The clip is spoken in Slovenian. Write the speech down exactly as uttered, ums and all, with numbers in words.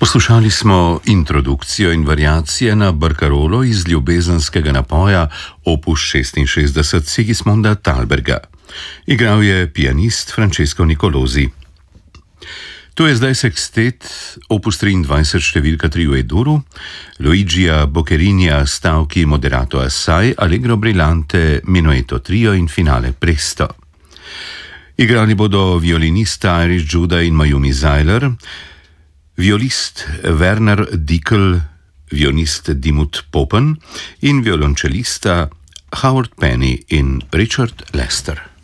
Poslušali smo introdukcijo in variacije na barkarolo iz ljubezenskega napoja opus šestinšestdeset Sigismunda Thalberga. Igral je pianist Francesco Nicolosi. To je zdaj sekstet opus triindvajset številka tri v E-duru, Luigija Bocchettinia stavki moderato assai, allegro brillante, minueto trio in finale presto. Igrali bodo violinista Iris Djuda in Mayumi Zeiler, violist Werner Dickel, violinist Dimut Popen in violončelista Howard Penny in Richard Lester.